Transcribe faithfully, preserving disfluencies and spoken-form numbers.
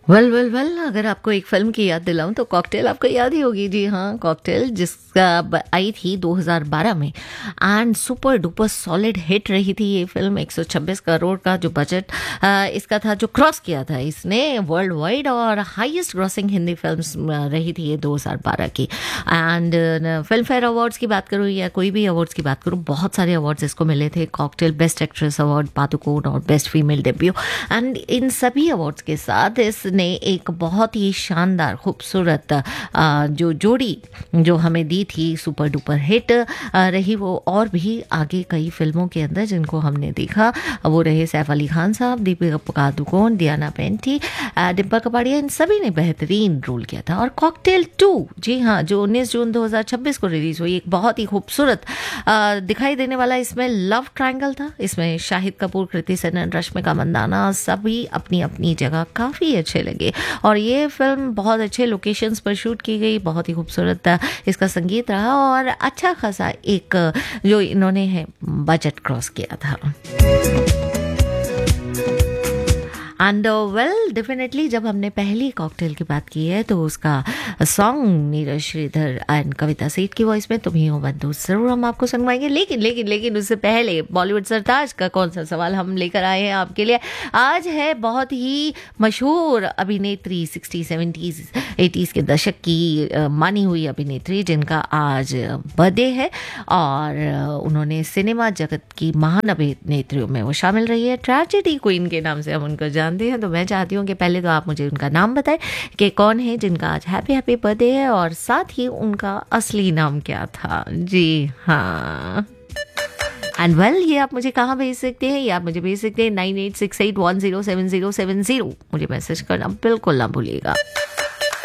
Well well well अगर आपको एक फ़िल्म की याद दिलाऊं तो कॉकटेल आपको याद ही होगी। जी हाँ, कॉकटेल जिसका ब- आई थी दो हज़ार बारह में and super duper solid hit रही थी ये फिल्म। एक सौ छब्बीस करोड़ का जो बजट अ, इसका था, जो क्रॉस किया था इसने वर्ल्ड वाइड, और हाईएस्ट ग्रॉसिंग हिंदी फिल्म रही थी ये दो हज़ार बारह की। एंड फिल्म फेयर अवार्ड्स की बात करूँ या कोई भी अवार्ड्स की बात करूँ, बहुत सारे अवार्ड्स इसको मिले थे। Cocktail best actress award, Padukone, और best female debut. And in सभी अवार्ड्स के साथ इसने एक बहुत ही शानदार खूबसूरत अ, जो जोड़ी जो हमें दी थी, सुपर डुपर हिट अ, रही वो। और भी आगे कई फिल्मों के अंदर जिनको हमने देखा, वो रहे सैफ अली खान साहब, दीपिका पादुकोण, डियाना पेंटी, अ, डिम्पल कपाड़िया, इन सभी ने बेहतरीन रोल किया था। और कॉकटेल टू, जी हाँ, जो उन्नीस जून दो हज़ार छब्बीस को रिलीज हुई, एक बहुत ही खूबसूरत अ, दिखाई देने वाला इसमें लव ट्रायंगल था। इसमें शाहिद कपूर, कृति सेनन, रश्मिका मंदाना सभी अपनी अपनी जगह काफ़ी अच्छे लगे। और ये फिल्म बहुत अच्छे लोकेशंस पर शूट की गई, बहुत ही खूबसूरत इसका संगीत रहा, और अच्छा खासा एक जो इन्होंने है बजट क्रॉस किया था। एंड वेल डेफिनेटली जब हमने पहली कॉकटेल की बात की है तो उसका सॉन्ग नीरज श्रीधर एंड कविता सेठ की वॉइस में तुम ही हो बंधु जरूर हम आपको सुनवाएंगे। लेकिन लेकिन लेकिन उससे पहले बॉलीवुड सरताज का कौन सा सवाल हम लेकर आए हैं आपके लिए। आज है बहुत ही मशहूर अभिनेत्री, सिक्सटी सेवेंटीज एटीज़ के दशक की अ, मानी हुई अभिनेत्री जिनका आज बर्थडे है, और अ, उन्होंने सिनेमा जगत की महान अभिनेत्रियों में वो शामिल रही है। ट्रेजेडी क्वीन के नाम से हम उनको जानते हैं। तो मैं चाहती हूँ कि पहले तो आप मुझे उनका नाम बताएं कि कौन है जिनका आज हैप्पी हैप्पी बर्थडे है, और साथ ही उनका असली नाम क्या था। जी हाँ, एंड वेल well, ये आप मुझे कहाँ भेज सकते हैं? ये आप मुझे भेज सकते हैं nine eight six eight one zero seven zero seven zero. मुझे मैसेज करना बिल्कुल ना भूलिएगा।